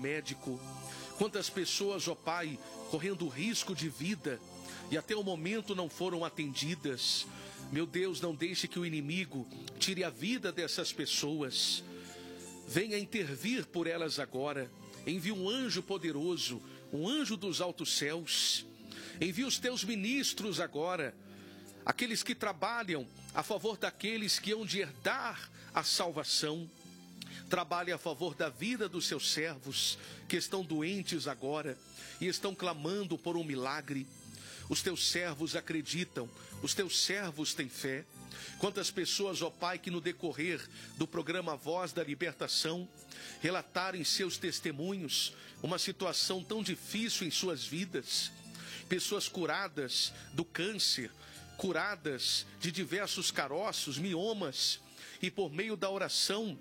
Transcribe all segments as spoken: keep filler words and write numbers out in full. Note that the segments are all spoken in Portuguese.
médico. Quantas pessoas, ó Pai, correndo risco de vida e até o momento não foram atendidas. Meu Deus, não deixe que o inimigo tire a vida dessas pessoas. Venha intervir por elas agora. Envie um anjo poderoso, um anjo dos altos céus. Envie os teus ministros agora, aqueles que trabalham a favor daqueles que hão de herdar a salvação. Trabalhe a favor da vida dos seus servos, que estão doentes agora e estão clamando por um milagre. Os teus servos acreditam, os teus servos têm fé. Quantas pessoas, ó Pai, que no decorrer do programa Voz da Libertação, relatarem seus testemunhos, uma situação tão difícil em suas vidas. Pessoas curadas do câncer, curadas de diversos caroços, miomas, e por meio da oração,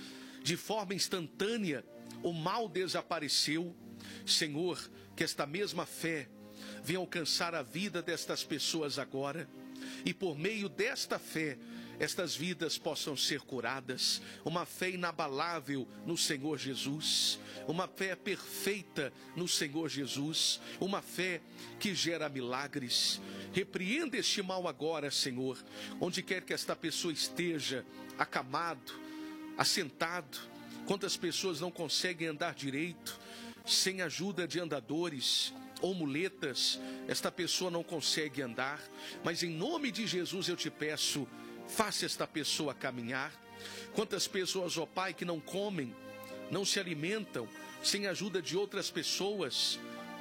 de forma instantânea, o mal desapareceu. Senhor, que esta mesma fé venha alcançar a vida destas pessoas agora, e por meio desta fé, estas vidas possam ser curadas. Uma fé inabalável no Senhor Jesus, uma fé perfeita no Senhor Jesus, uma fé que gera milagres. Repreenda este mal agora, Senhor, onde quer que esta pessoa esteja, acamado, assentado. Quantas pessoas não conseguem andar direito, sem ajuda de andadores ou muletas, esta pessoa não consegue andar, mas em nome de Jesus eu te peço, faça esta pessoa caminhar. Quantas pessoas, ó Pai, que não comem, não se alimentam, sem ajuda de outras pessoas,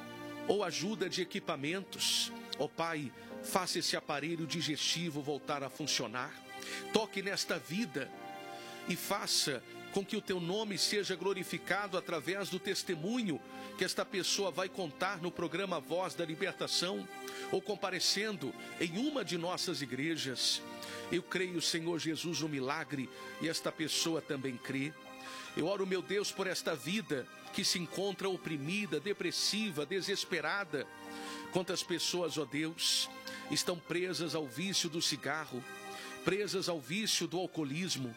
ou ajuda de equipamentos, ó Pai, faça esse aparelho digestivo voltar a funcionar. Toque nesta vida e faça com que o teu nome seja glorificado através do testemunho que esta pessoa vai contar no programa Voz da Libertação, ou comparecendo em uma de nossas igrejas. Eu creio, Senhor Jesus, no milagre, e esta pessoa também crê. Eu oro, meu Deus, por esta vida que se encontra oprimida, depressiva, desesperada. Quantas pessoas, ó Deus, estão presas ao vício do cigarro, presas ao vício do alcoolismo,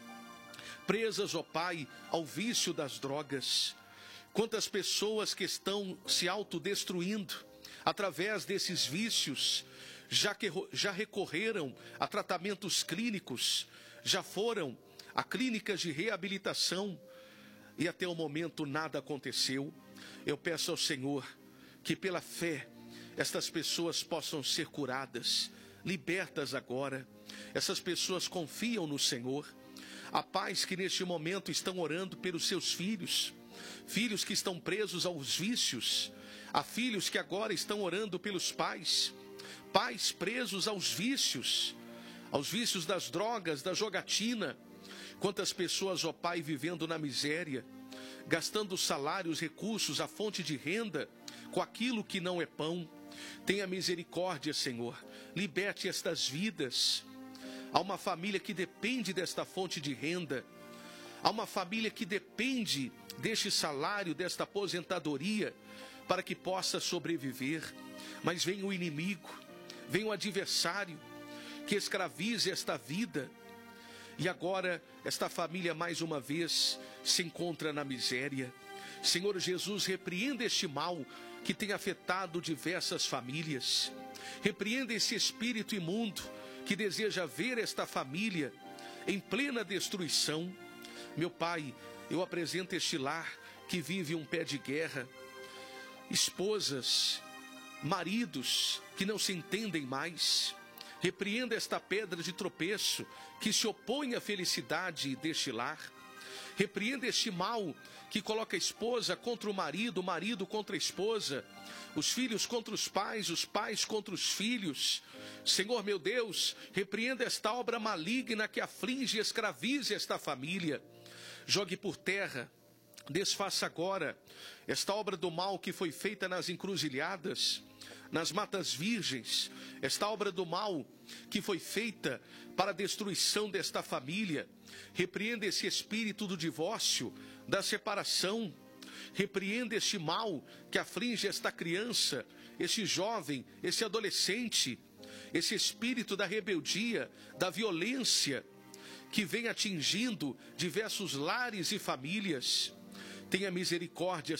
presas, ó Pai, ao vício das drogas. Quantas pessoas que estão se autodestruindo através desses vícios, já que já recorreram a tratamentos clínicos, já foram a clínicas de reabilitação e até o momento nada aconteceu. Eu peço ao Senhor que pela fé estas pessoas possam ser curadas, libertas agora. Essas pessoas confiam no Senhor. Há pais que neste momento estão orando pelos seus filhos, filhos que estão presos aos vícios. Há filhos que agora estão orando pelos pais, pais presos aos vícios, aos vícios das drogas, da jogatina. Quantas pessoas, ó Pai, vivendo na miséria, gastando salários, recursos, a fonte de renda, com aquilo que não é pão. Tenha misericórdia, Senhor, liberte estas vidas. Há uma família que depende desta fonte de renda. Há uma família que depende deste salário, desta aposentadoria, para que possa sobreviver. Mas vem o inimigo, vem o adversário, que escravize esta vida. E agora, esta família, mais uma vez, se encontra na miséria. Senhor Jesus, repreenda este mal que tem afetado diversas famílias. Repreenda esse espírito imundo que deseja ver esta família em plena destruição. Meu Pai, eu apresento este lar que vive um pé de guerra, esposas, maridos que não se entendem mais. Repreenda esta pedra de tropeço que se opõe à felicidade deste lar. Repreenda este mal que coloca a esposa contra o marido, o marido contra a esposa, os filhos contra os pais, os pais contra os filhos. Senhor meu Deus, repreenda esta obra maligna que aflige e escraviza esta família. Jogue por terra, desfaça agora esta obra do mal que foi feita nas encruzilhadas, nas matas virgens, esta obra do mal que foi feita para a destruição desta família. Repreenda esse espírito do divórcio, da separação. Repreenda este mal que aflige esta criança, este jovem, esse adolescente, esse espírito da rebeldia, da violência, que vem atingindo diversos lares e famílias. Tenha misericórdia,